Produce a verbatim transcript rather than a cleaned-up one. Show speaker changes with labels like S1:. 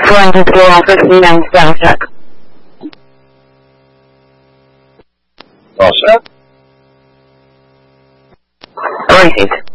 S1: Going to the office and then sound check.
S2: All set?
S1: Received.